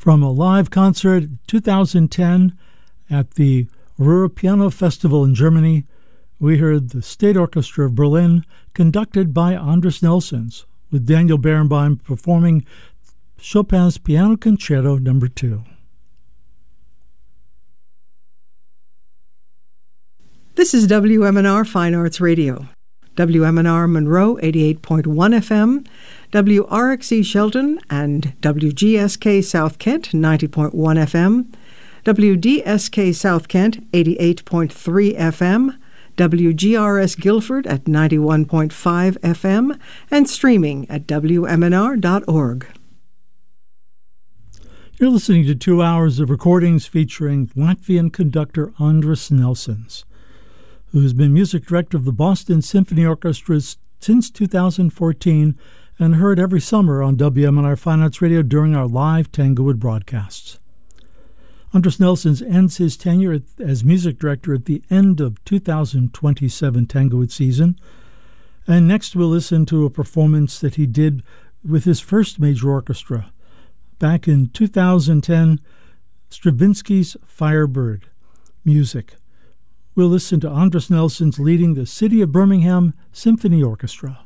From a live concert in 2010 at the Ruhr Piano Festival in Germany, we heard the State Orchestra of Berlin, conducted by Andris Nelsons, with Daniel Barenboim performing Chopin's Piano Concerto No. 2. This is WMNR Fine Arts Radio. WMNR Monroe 88.1 FM, WRXE Shelton and WGSK South Kent 90.1 FM, WDSK South Kent 88.3 FM, WGRS Guilford at 91.5 FM, and streaming at WMNR.org. You're listening to 2 hours of recordings featuring Latvian conductor Andris Nelsons, who has been music director of the Boston Symphony Orchestra since 2014 and heard every summer on WMNR Fine Arts Radio during our live Tanglewood broadcasts. Andris Nelsons ends his tenure as music director at the end of 2027 Tanglewood season, and next we'll listen to a performance that he did with his first major orchestra. Back in 2010, Stravinsky's Firebird music. We'll listen to Andris Nelsons leading the City of Birmingham Symphony Orchestra.